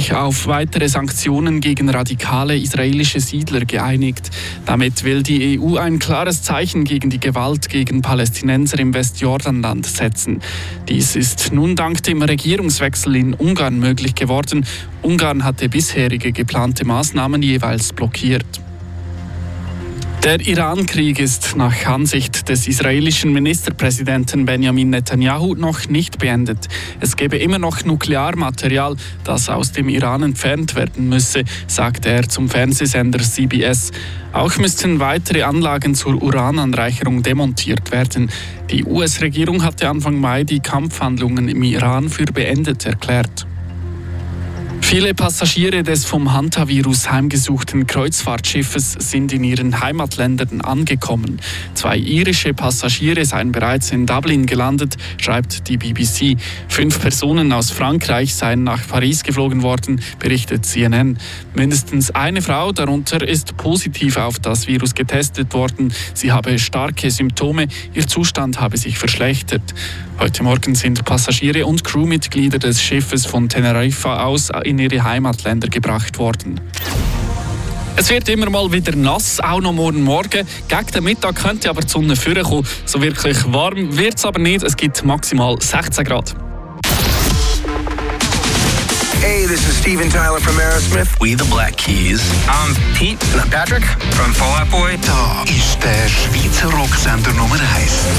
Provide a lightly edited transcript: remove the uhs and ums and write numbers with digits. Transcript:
sich auf weitere Sanktionen gegen radikale israelische Siedler geeinigt. Damit will die EU ein klares Zeichen gegen die Gewalt gegen Palästinenser im Westjordanland setzen. Dies ist nun dank dem Regierungswechsel in Ungarn möglich geworden. Ungarn hatte bisherige geplante Maßnahmen jeweils blockiert. Der Iran-Krieg ist nach Ansicht des israelischen Ministerpräsidenten Benjamin Netanyahu noch nicht beendet. Es gebe immer noch Nuklearmaterial, das aus dem Iran entfernt werden müsse, sagte er zum Fernsehsender CBS. Auch müssten weitere Anlagen zur Urananreicherung demontiert werden. Die US-Regierung hatte Anfang Mai die Kampfhandlungen im Iran für beendet erklärt. Viele Passagiere des vom Hantavirus heimgesuchten Kreuzfahrtschiffes sind in ihren Heimatländern angekommen. 2 irische Passagiere seien bereits in Dublin gelandet, schreibt die BBC. 5 Personen aus Frankreich seien nach Paris geflogen worden, berichtet CNN. Mindestens eine Frau darunter ist positiv auf das Virus getestet worden. Sie habe starke Symptome, ihr Zustand habe sich verschlechtert. Heute Morgen sind Passagiere und Crewmitglieder des Schiffes von Teneriffa aus in ihre Heimatländer gebracht worden. Es wird immer mal wieder nass, auch noch morgen. Gegen den Mittag könnte aber die Sonne vorkommen. So wirklich warm wird es aber nicht. Es gibt maximal 16 Grad. Hey, this is Steven Tyler from Aerosmith. We the Black Keys. I'm Pete. And I'm Patrick from Fall Out Boy. Da ist der Schweizer Rocksender Nummer 1.